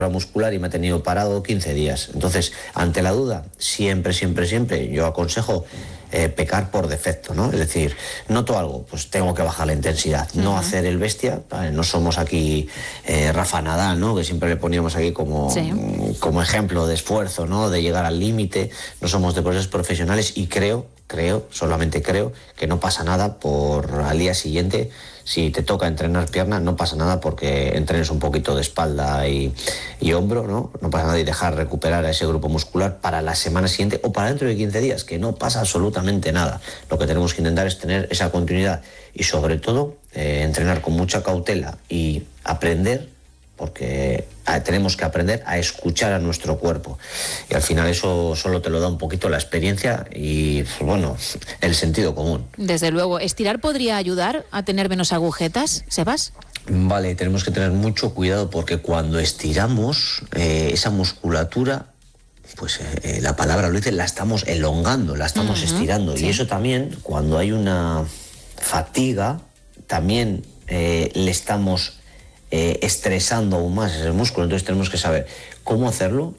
muscular y me ha tenido parado 15 días. Entonces, ante la duda, siempre yo aconsejo pecar por defecto, ¿no? Es decir, noto algo, pues tengo que bajar la intensidad, no hacer el bestia. No somos aquí Rafa Nadal, ¿no? Que siempre le poníamos aquí como ejemplo de esfuerzo, ¿no? De llegar al límite. No somos deportistas profesionales y solamente creo que no pasa nada por al día siguiente. Si te toca entrenar pierna, no pasa nada porque entrenes un poquito de espalda y hombro, ¿no? No pasa nada, y dejar recuperar a ese grupo muscular para la semana siguiente o para dentro de 15 días, que no pasa absolutamente nada. Lo que tenemos que intentar es tener esa continuidad y sobre todo entrenar con mucha cautela y aprender, porque tenemos que aprender a escuchar a nuestro cuerpo. Y al final eso solo te lo da un poquito la experiencia y, bueno, el sentido común. Desde luego. ¿Estirar podría ayudar a tener menos agujetas, Sebas? Vale, tenemos que tener mucho cuidado porque cuando estiramos esa musculatura, pues la palabra lo dice, la estamos elongando, la estamos estirando. Sí. Y eso también, cuando hay una fatiga, también le estamos estresando aún más ese músculo. Entonces tenemos que saber cómo hacerlo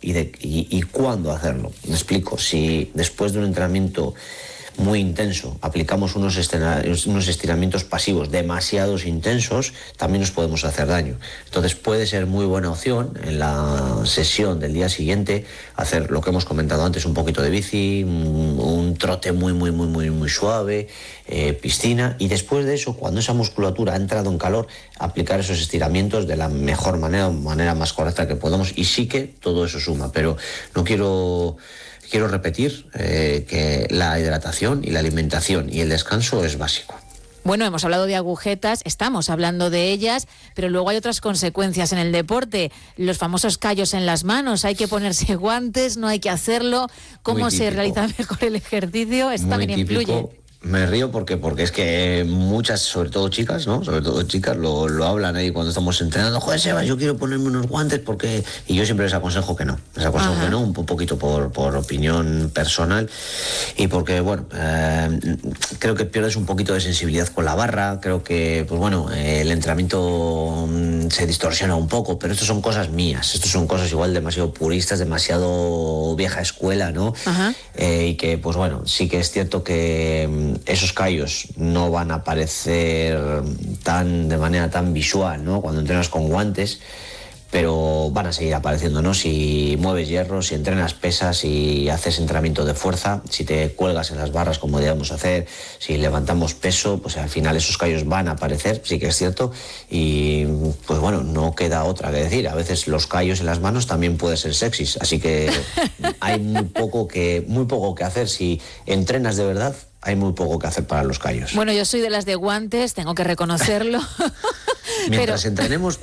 y cuándo hacerlo. Me explico. Si después de un entrenamiento muy intenso aplicamos unos estiramientos pasivos demasiados intensos, también nos podemos hacer daño. Entonces puede ser muy buena opción en la sesión del día siguiente hacer lo que hemos comentado antes, un poquito de bici, un trote muy suave, piscina, y después de eso, cuando esa musculatura ha entrado en calor, aplicar esos estiramientos de la mejor manera más correcta que podamos. Y sí que todo eso suma, pero no quiero repetir que la hidratación y la alimentación y el descanso es básico. Bueno, hemos hablado de agujetas, estamos hablando de ellas, pero luego hay otras consecuencias en el deporte. Los famosos callos en las manos, hay que ponerse guantes, no hay que hacerlo. ¿Cómo se realiza mejor el ejercicio? Esto también influye. Me río porque es que muchas, sobre todo chicas, ¿no? Sobre todo chicas lo hablan ahí cuando estamos entrenando. Joder, Sebas, yo quiero ponerme unos guantes porque... Y yo siempre les aconsejo que no. Un poquito por opinión personal y porque, bueno, creo que pierdes un poquito de sensibilidad con la barra. Creo que, pues bueno, el entrenamiento se distorsiona un poco, pero esto son cosas mías. Esto son cosas igual demasiado puristas, demasiado vieja escuela, ¿no? Y que, pues bueno, sí que es cierto que esos callos no van a aparecer de manera tan visual, ¿no? Cuando entrenas con guantes, pero van a seguir apareciendo, ¿no? Si mueves hierro, si entrenas pesas, si haces entrenamiento de fuerza, si te cuelgas en las barras como debemos hacer, si levantamos peso, pues al final esos callos van a aparecer, sí que es cierto, y pues bueno, no queda otra que decir. A veces los callos en las manos también pueden ser sexys, así que hay muy poco que hacer. Si entrenas de verdad, hay muy poco que hacer para los callos. Bueno, yo soy de las de guantes, tengo que reconocerlo. Mientras entrenemos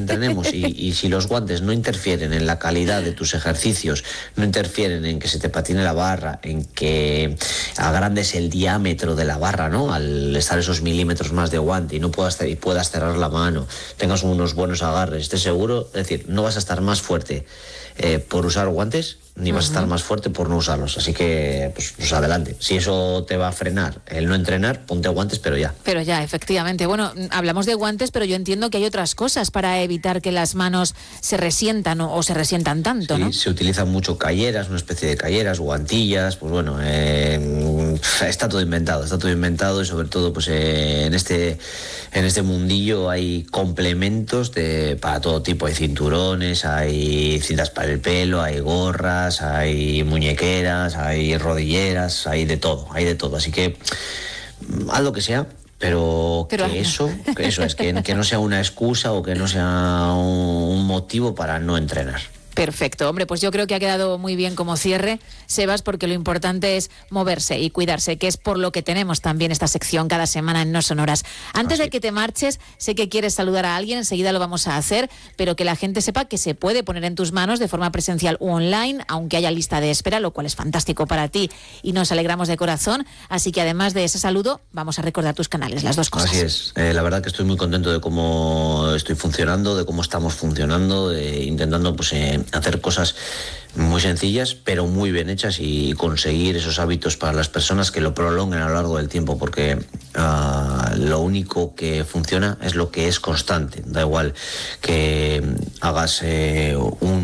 y si los guantes no interfieren en la calidad de tus ejercicios, no interfieren en que se te patine la barra, en que agrandes el diámetro de la barra, ¿no? Al estar esos milímetros más de guante y no puedas cerrar la mano, tengas unos buenos agarres, estés seguro, es decir, no vas a estar más fuerte por usar guantes, ni vas a estar más fuerte por no usarlos. Así que, pues adelante. Si eso te va a frenar el no entrenar, ponte guantes, pero ya. Pero ya, efectivamente. Bueno, hablamos de guantes, pero yo entiendo que hay otras cosas para evitar que las manos se resientan o se resientan tanto, sí, ¿no? Se utilizan mucho calleras, una especie de calleras, guantillas, pues bueno, está todo inventado y sobre todo pues en este mundillo hay complementos para todo tipo. Hay cinturones, hay cintas para el pelo, hay gorras, hay muñequeras, hay rodilleras, hay de todo. Así que haz lo que sea, pero que eso es, que no sea una excusa o que no sea un motivo para no entrenar. Perfecto, hombre, pues yo creo que ha quedado muy bien como cierre, Sebas, porque lo importante es moverse y cuidarse, que es por lo que tenemos también esta sección cada semana en No Sonoras. Antes de que te marches, sé que quieres saludar a alguien, enseguida lo vamos a hacer, pero que la gente sepa que se puede poner en tus manos de forma presencial u online, aunque haya lista de espera, lo cual es fantástico para ti y nos alegramos de corazón. Así que además de ese saludo, vamos a recordar tus canales, las dos cosas. Así es, la verdad que estoy muy contento de cómo estoy funcionando, de cómo estamos funcionando, intentando pues hacer cosas muy sencillas pero muy bien hechas y conseguir esos hábitos para las personas que lo prolonguen a lo largo del tiempo, porque lo único que funciona es lo que es constante. Da igual que hagas un